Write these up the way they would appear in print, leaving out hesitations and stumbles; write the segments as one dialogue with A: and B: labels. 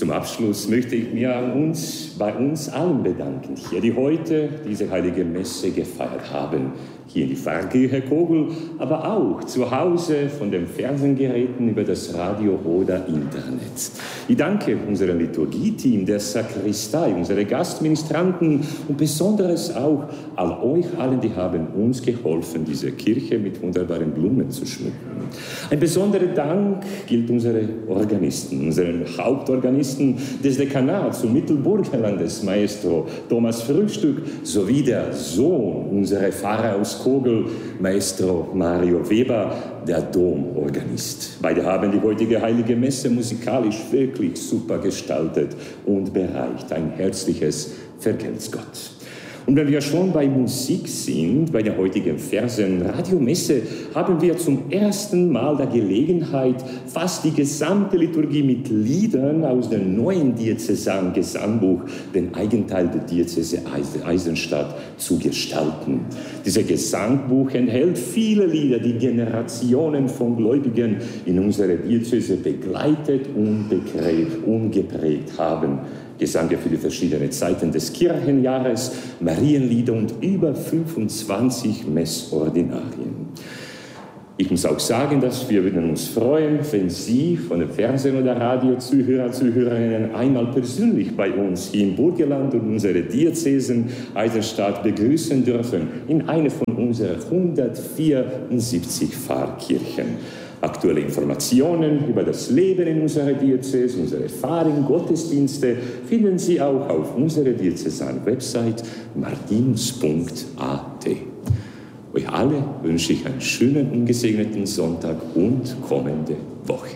A: zum Abschluss möchte ich mir bei uns allen bedanken, hier, die heute diese heilige Messe gefeiert haben. Hier in die Pfarrkirche Kogel, aber auch zu Hause von den Fernsehgeräten über das Radio oder Internet. Ich danke unserem Liturgieteam, der Sakristei, unsere Gastministranten und besonders auch all euch allen, die haben uns geholfen, diese Kirche mit wunderbaren Blumen zu schmücken. Ein besonderer Dank gilt unseren Organisten, unseren Hauptorganisten des Dekanats und Mittelburgenlandes, Maestro Thomas Frühstück, sowie der Sohn unserer Pfarrer aus Kogel, Maestro Mario Weber, der Domorganist. Beide haben die heutige Heilige Messe musikalisch wirklich super gestaltet und bereicht. Ein herzliches Vergelt's Gott. Und wenn wir schon bei Musik sind, bei der heutigen Radiomesse, haben wir zum ersten Mal der Gelegenheit, fast die gesamte Liturgie mit Liedern aus dem neuen Diözesan-Gesangbuch, den Eigenteil der Diözese Eisenstadt, zu gestalten. Dieses Gesangbuch enthält viele Lieder, die Generationen von Gläubigen in unserer Diözese begleitet und geprägt haben. Gesange für die verschiedenen Zeiten des Kirchenjahres, Marienlieder und über 25 Messordinarien. Ich muss auch sagen, dass wir würden uns freuen, wenn Sie von den Fernsehen- oder Radiozuhörer, Zuhörerinnen einmal persönlich bei uns hier im Burgenland und unsere Diözesen Eisenstadt begrüßen dürfen in einer von unseren 174 Pfarrkirchen. Aktuelle Informationen über das Leben in unserer Diözese, unsere Pfarren, Gottesdienste finden Sie auch auf unserer Diözesan-Website martinus.at. Euch alle wünsche ich einen schönen und gesegneten Sonntag und kommende Woche.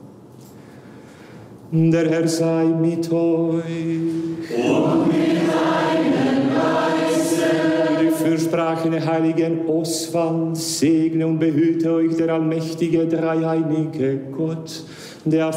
A: Der Herr sei mit euch. Und mit deinem Geiste. Die Fürsprache der heiligen Oswald segne und behüte euch der allmächtige, dreieinige Gott, der